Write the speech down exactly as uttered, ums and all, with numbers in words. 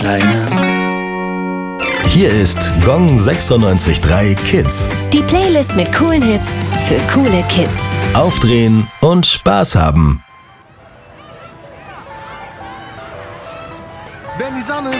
Leine. Hier ist Gong sechsundneunzig Komma drei Kids. Die Playlist mit coolen Hits für coole Kids. Aufdrehen und Spaß haben. Wenn die Sonne